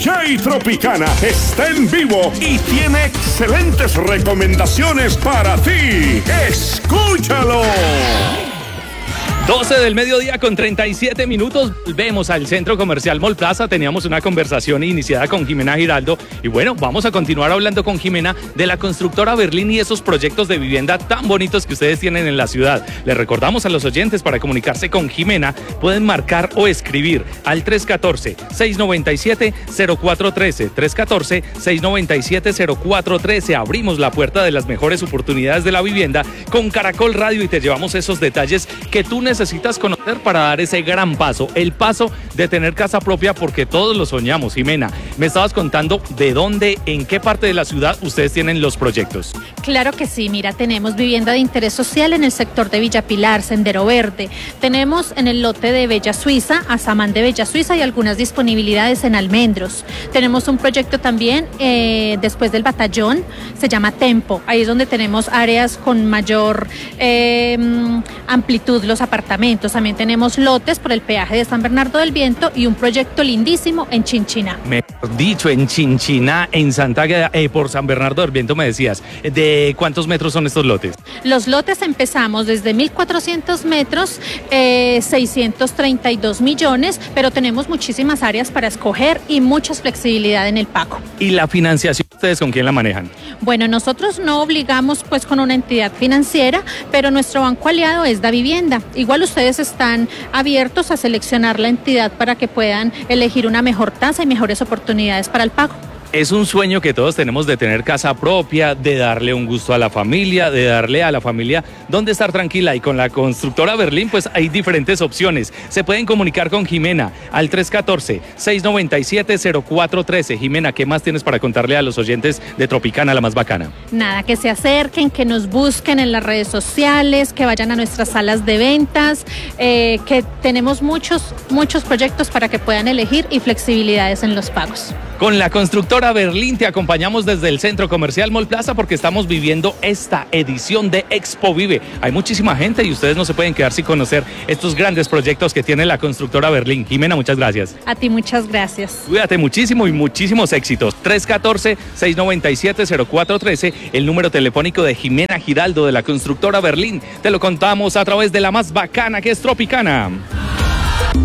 Chai Tropicana está en vivo y tiene excelentes recomendaciones para ti. ¡Escúchalo! 12 del mediodía con 37 minutos, volvemos al Centro Comercial Mall Plaza. Teníamos una conversación iniciada con Jimena Giraldo y bueno, vamos a continuar hablando con Jimena de la constructora Berlín y esos proyectos de vivienda tan bonitos que ustedes tienen en la ciudad. Les recordamos a los oyentes, para comunicarse con Jimena pueden marcar o escribir al 314-697-0413, 314-697-0413. Abrimos la puerta de las mejores oportunidades de la vivienda con Caracol Radio y te llevamos esos detalles que tú necesitas conocer para dar ese gran paso, el paso de tener casa propia, porque todos lo soñamos. Jimena, me estabas contando de dónde, en qué parte de la ciudad ustedes tienen los proyectos. Claro que sí, mira, tenemos vivienda de interés social en el sector de Villa Pilar, Sendero Verde, tenemos en el lote de Bella Suiza, Azamán de Bella Suiza y algunas disponibilidades en Almendros. Tenemos un proyecto también después del Batallón, se llama Tempo, ahí es donde tenemos áreas con mayor amplitud, los apartamentos. También tenemos lotes por el peaje de San Bernardo del Viento y un proyecto lindísimo en Chinchiná. Mejor dicho, en Chinchiná, en Santa por San Bernardo del Viento me decías. ¿De cuántos metros son estos lotes? Los lotes empezamos desde 1.400 metros, 632 millones, pero tenemos muchísimas áreas para escoger y mucha flexibilidad en el pago. ¿Y la financiación, ustedes con quién la manejan? Bueno, nosotros no obligamos pues con una entidad financiera, pero nuestro banco aliado es Davivienda. Igual ustedes están abiertos a seleccionar la entidad para que puedan elegir una mejor tasa y mejores oportunidades para el pago. Es un sueño que todos tenemos de tener casa propia, de darle un gusto a la familia, de darle a la familia donde estar tranquila, y con la constructora Berlín pues hay diferentes opciones. Se pueden comunicar con Jimena al 314-697-0413. Jimena, ¿qué más tienes para contarle a los oyentes de Tropicana, la más bacana? Nada, que se acerquen, que nos busquen en las redes sociales, que vayan a nuestras salas de ventas, que tenemos muchos proyectos para que puedan elegir y flexibilidades en los pagos. Con la constructora Berlín te acompañamos desde el Centro Comercial Mall Plaza porque estamos viviendo esta edición de Expo Vive. Hay muchísima gente y ustedes no se pueden quedar sin conocer estos grandes proyectos que tiene la constructora Berlín. Jimena, muchas gracias. A ti muchas gracias. Cuídate muchísimo y muchísimos éxitos. 314-697-0413, el número telefónico de Jimena Giraldo de la constructora Berlín. Te lo contamos a través de la más bacana, que es Tropicana.